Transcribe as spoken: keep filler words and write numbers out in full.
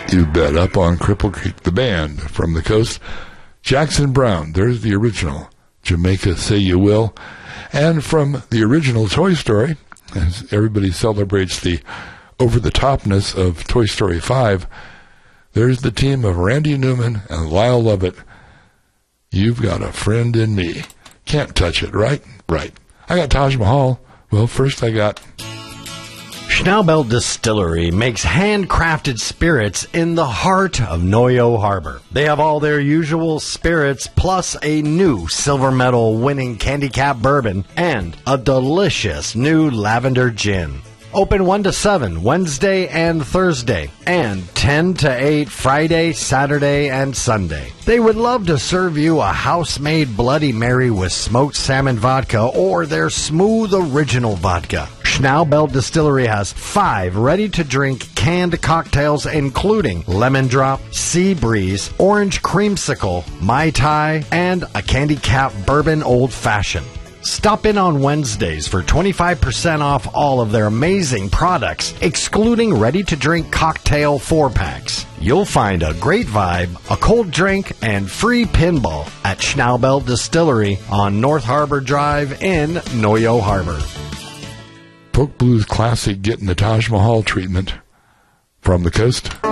You bet. Up on Cripple Creek, the band from the coast. Jackson Browne, there's the original. Jamaica Say You Will. And from the original Toy Story, as everybody celebrates the over-the-topness of Toy Story five, there's the team of Randy Newman and Lyle Lovett. You've got a friend in me. Can't touch it, right? Right. I got Taj Mahal. Well, first I got... Schnaubelt Distillery makes handcrafted spirits in the heart of Noyo Harbor. They have all their usual spirits, plus a new silver medal winning Candy Cap bourbon and a delicious new lavender gin. Open one to seven Wednesday and Thursday, and ten to eight Friday, Saturday, and Sunday. They would love to serve you a house-made Bloody Mary with smoked salmon vodka or their smooth original vodka. Schnaubelt Distillery has five ready-to-drink canned cocktails, including Lemon Drop, Sea Breeze, Orange Creamsicle, Mai Tai, and a Candy Cap Bourbon Old Fashioned. Stop in on Wednesdays for twenty-five percent off all of their amazing products, excluding ready-to-drink cocktail four-packs. You'll find a great vibe, a cold drink, and free pinball at Schnaubelt Distillery on North Harbor Drive in Noyo Harbor. Folk Blues Classic getting the Taj Mahal treatment from the coast.